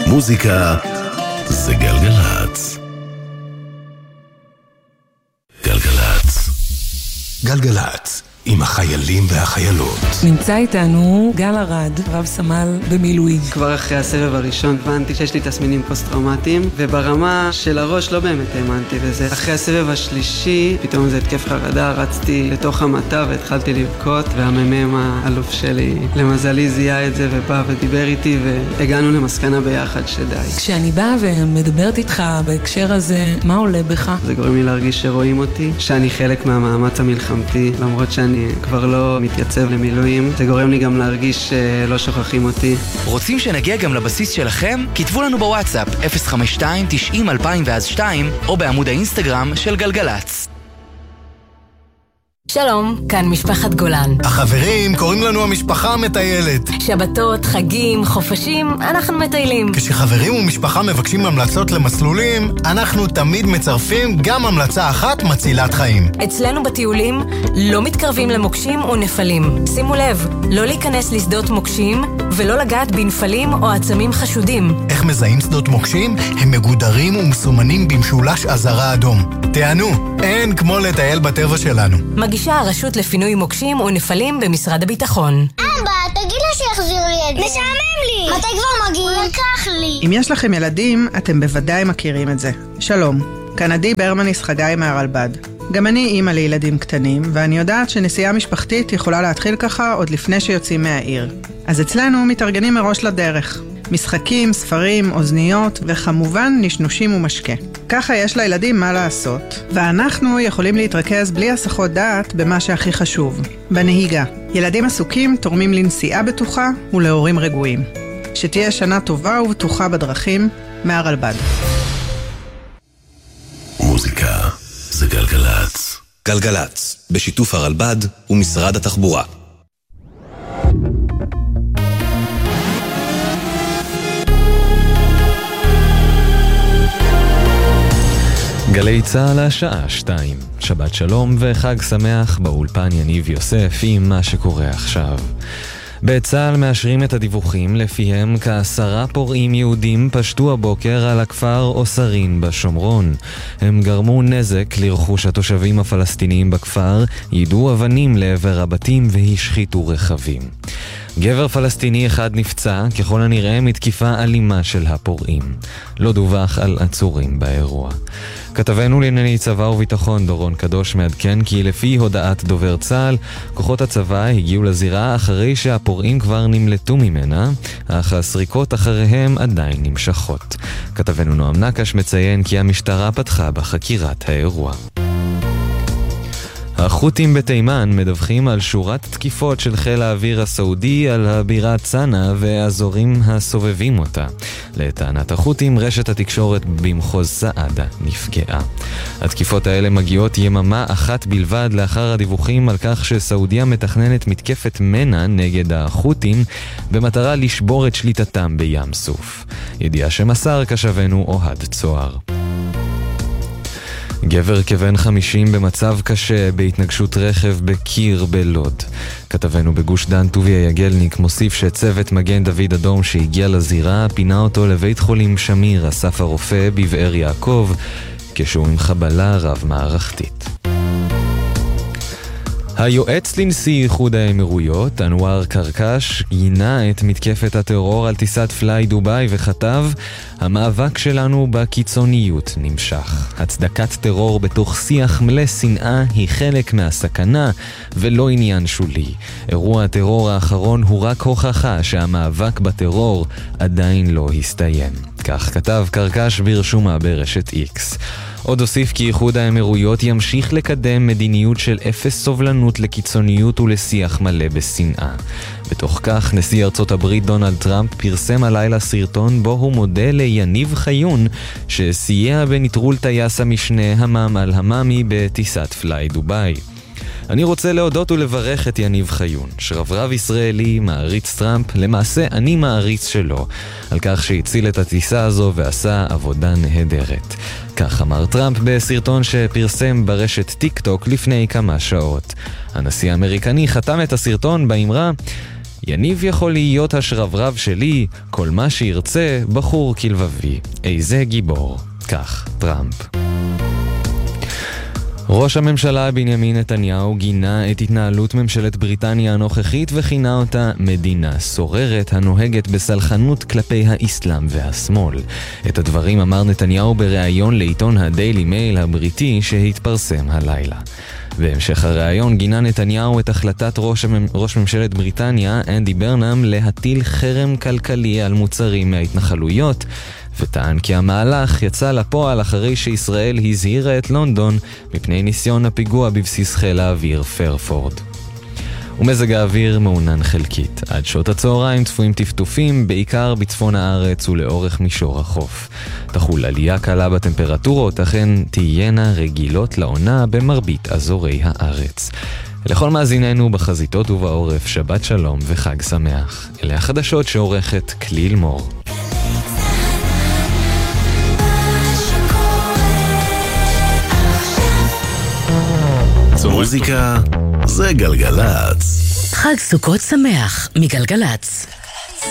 מוזיקה זה גלגלץ. גלגלץ. גלגלץ. עם החיילים והחיילות. נמצא איתנו גל ארד, רב סמל במילואים. כבר אחרי הסבב הראשון הבנתי שיש לי תסמינים פוסט-טראומטיים, וברמה של הראש לא באמת האמנתי בזה. אחרי הסבב השלישי, פתאום זה התקף חרדה, רצתי לתוך המטה והתחלתי לבכות, והממ"מ האלוף שלי למזלי זיהה את זה ובא ודיבר איתי, והגענו למסקנה ביחד שדי. כשאני באה ומדברת איתך בהקשר הזה, מה עולה בך? זה גורם לי להרגיש שרואים אותי, שאני חלק מהמאמץ המלחמתי, למרות שאני כבר לא מתייצב למילואים. זה גורם לי גם להרגיש שלא שוכחים אותי. רוצים שנגיע גם לבסיס שלכם? כתבו לנו בוואטסאפ 052-90-2002 או בעמוד האינסטגרם של גלגלץ. שלום, כאן משפחת גולן. החברים קוראים לנו המשפחה המטיילת. שבתות, חגים, חופשים, אנחנו מטיילים. כשחברים ומשפחה מבקשים המלצות למסלולים, אנחנו תמיד מצרפים גם המלצה אחת מצילת חיים. אצלנו בטיולים לא מתקרבים למוקשים ונפלים. שימו לב, לא להיכנס לשדות מוקשים ולא לגעת בנפלים או עצמים חשודים. איך מזהים שדות מוקשים? הם מגודרים ומסומנים במשולש אזהרה אדום. תענו, אין כמו לטייל בטבע שלנו. מגישה הרשות לפינוי מוקשים ונפלים במשרד הביטחון. אבא, תגיד לה שיחזיר לי את זה. משעמם לי. מתי כבר מגיעים? הוא לקח לי. אם יש לכם ילדים, אתם בוודאי מכירים את זה. שלום, כאן עדי ברמניס חגי מהרלב"ד. גם אני אימא לילדים קטנים, ואני יודעת שנסיעה משפחתית יכולה להתחיל ככה עוד לפני שיוצאים מהעיר. אז אצלנו מתארגנים מראש לדרך. משחקים, ספרים, אוזניות, וכמובן נשנושים ומשקה. ככה יש לילדים מה לעשות, ואנחנו יכולים להתרכז בלי הסחות דעת במה שהכי חשוב, בנהיגה. ילדים עסוקים תורמים לנסיעה בטוחה ולהורים רגועים. שתהיה שנה טובה ובטוחה בדרכים, מהרלב"ד. מוזיקה זה גלגלץ. גלגלץ, בשיתוף הרלב"ד ומשרד התחבורה. גלי צהל השעה 2. שבת שלום וחג שמח באולפן יניב יוסף עם מה שקורה עכשיו. בצהל מאשרים את הדיווחים לפיהם כ10 פורעים יהודים פשטו הבוקר על הכפר אוסרין בשומרון. הם גרמו נזק לרכוש התושבים הפלסטיניים בכפר, יידו אבנים לעבר הבתים והשחיתו רכבים. גבר פלסטיני אחד נפצע, ככל הנראה מתקיפה אלימה של הפורעים. לא דווח על עצורים באירוע. כתבנו לענייני צבא וביטחון דורון קדוש מעדכן כי לפי הודעת דובר צה"ל, כוחות הצבא הגיעו לזירה אחרי שהפורעים כבר נמלטו ממנה, אך הסריקות אחריהם עדיין נמשכות. כתבנו נועם נקש מציין כי המשטרה פתחה בחקירת האירוע. החות'ים בתימן מדווחים על שורת תקיפות של חיל האוויר הסעודי על הבירה צנעה והאזורים הסובבים אותה. לטענת החות'ים, רשת התקשורת במחוז סעדה נפגעה. התקיפות האלה מגיעות יממה אחת בלבד לאחר הדיווחים על כך שסעודיה מתכננת מתקפת מנע נגד החות'ים במטרה לשבור את שליטתם בים סוף. ידיעה שמסר כשבנו אוהד צוהר. גבר כבן 50 במצב קשה בהתנגשות רכב בקיר בלוד. כתבנו בגוש דן טוביה יגלניק מוסיף שצוות מגן דוד אדום שהגיע לזירה פינה אותו לבית חולים שמיר אסף הרופא בבאר יעקב כשהוא עם חבלה רב מערכתית. היועץ לנשיא איחוד האמירויות, אנואר קרקש, גינה את מתקפת הטרור על טיסת פליי דוביי וכתב, המאבק שלנו בקיצוניות נמשך. הצדקת טרור בתוך שיח מלא שנאה היא חלק מהסכנה ולא עניין שולי. אירוע הטרור האחרון הוא רק הוכחה שהמאבק בטרור עדיין לא הסתיים. כך כתב קרקש ברשומה ברשת X. עוד הוסיף כי איחוד האמירויות ימשיך לקדם מדיניות של אפס סובלנות לקיצוניות ולשיח מלא בשנאה. בתוך כך, נשיא ארצות הברית דונלד טראמפ פרסם הלילה סרטון בו הוא מודה ליניב חיון שסייע בנטרול טייס המשנה המם על הממי בטיסת פליי דוביי. אני רוצה להודות ולברך את יניב חיון, שרברב ישראלי מעריץ טראמפ, למעשה אני מעריץ שלו, על כך שהציל את הטיסה הזו ועשה עבודה נהדרת. כך אמר טראמפ בסרטון שפרסם ברשת טיק טוק לפני כמה שעות. הנשיא האמריקני חתם את הסרטון באמרה, יניב יכול להיות השרברב שלי, כל מה שירצה בחור כלבבי. איזה גיבור. כך, טראמפ. ראש הממשלה בנימין נתניהו גינה את התנהלות ממשלת בריטניה הנוכחית וכינה אותה מדינה סוררת הנוהגת בסלחנות כלפי האסלאם והשמאל. את הדברים אמר נתניהו בריאיון לעיתון הדיילי מייל הבריטי שהתפרסם הלילה. בהמשך הריאיון גינה נתניהו את החלטת ראש ממשלת בריטניה אנדי ברנם להטיל חרם כלכלי על מוצרים מההתנחלויות, וטען כי המהלך יצא לפועל אחרי שישראל הזהירה את לונדון מפני ניסיון הפיגוע בבסיס חיל האוויר פרפורד. ומזג האוויר מעונן חלקית. עד שעות הצהריים צפויים טפטופים, בעיקר בצפון הארץ ולאורך מישור החוף. תחול עלייה קלה בטמפרטורות, אכן תהיינה רגילות לעונה במרבית אזורי הארץ. לכל מאזיננו בחזיתות ובעורף, שבת שלום וחג שמח. אלה החדשות שעורכת כליל מור. מוזיקה זה גלגלץ. חג סוכות שמח מגלגלץ.